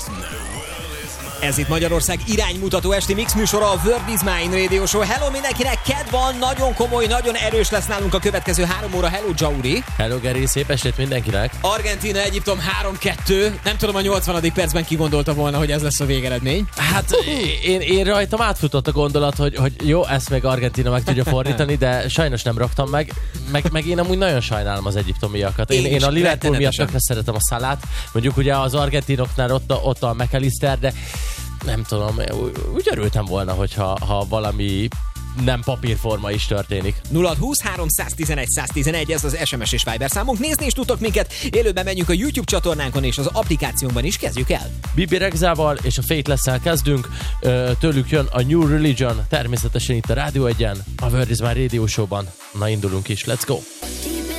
Ez itt Magyarország iránymutató esti mix műsora, a World is Mine Radio Show. Hello mindenkinek, kedv van, nagyon komoly, nagyon erős lesz nálunk a következő 3 óra. Hello Jauri. Hello Geri, szép estét mindenkinek. Argentína, Egyiptom 3-2. Nem tudom, a 80. percben ki gondolta volna, hogy ez lesz a végeredmény. Hát én rajtam átfutott a gondolat, hogy jó, ezt még Argentína meg tudja fordítani, de sajnos nem raktam meg én amúgy nagyon sajnálom az egyiptomiakat. Én a Liverpool miatt tökre szeretem a Salát. Mondjuk ugye az argentinoknál ott a McAllister, de nem tudom, úgy örültem volna, hogyha valami nem papírforma is történik. 0-20 311 111, ez az SMS és Viber számunk. Nézni is tudtok minket, élőben menjünk a YouTube csatornánkon és az applikációnkban is, kezdjük el. Bibi Rexával és a Faithless-szel kezdünk, tőlük jön a New Religion, természetesen itt a Rádió 1-en, a World is Mine Radio Show-ban. Na indulunk is, let's go!